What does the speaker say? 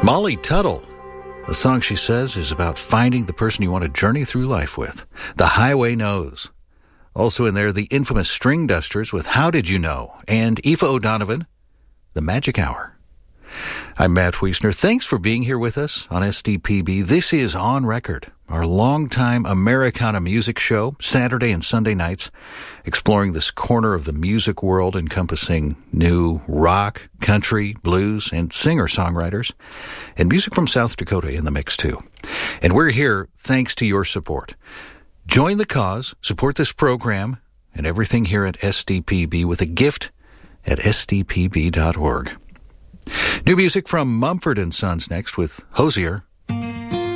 Molly Tuttle. The song, she says, is about finding the person you want to journey through life with. The Highway Knows. Also in there, the infamous String Dusters with How Did You Know? And Aoife O'Donovan, The Magic Hour. I'm Matt Wiesner. Thanks for being here with us on SDPB. This is On Record, our longtime Americana music show, Saturday and Sunday nights, exploring this corner of the music world encompassing new rock, country, blues, and singer-songwriters, and music from South Dakota in the mix, too. And we're here thanks to your support. Join the cause, support this program, and everything here at SDPB with a gift at sdpb.org. New music from Mumford & Sons next with Hosier